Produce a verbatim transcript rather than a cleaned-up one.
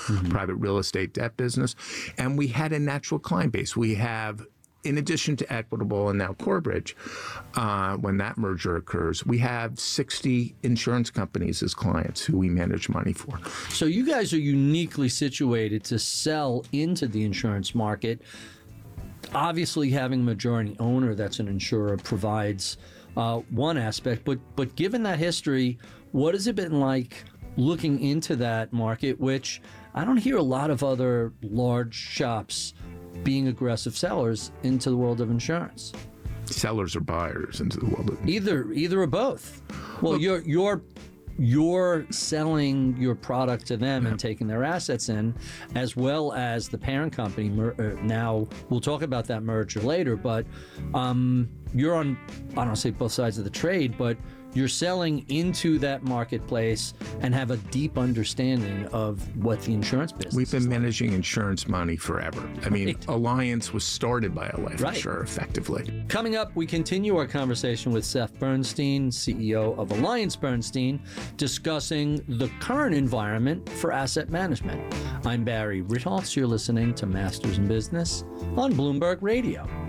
mm-hmm. private real estate debt business. And we had a natural client base. We have, in addition to Equitable and now Corebridge, uh, when that merger occurs, we have sixty insurance companies as clients who we manage money for. So you guys are uniquely situated to sell into the insurance market. Obviously, having a majority owner that's an insurer provides uh, one aspect, but but given that history, what has it been like looking into that market, which I don't hear a lot of other large shops being aggressive sellers into the world of insurance? Sellers or buyers into the world of Either either or both. Well, Look, you're you're you're selling your product to them yeah. and taking their assets in, as well as the parent company. Mer- now, we'll talk about that merger later, but um, you're on, I don't say both sides of the trade, but you're selling into that marketplace and have a deep understanding of what the insurance business We've been is like. managing insurance money forever. I mean, Right. Alliance was started by a life Right. insurer, effectively. Coming up, we continue our conversation with Seth Bernstein, C E O of Alliance Bernstein, discussing the current environment for asset management. I'm Barry Ritholtz. You're listening to Masters in Business on Bloomberg Radio.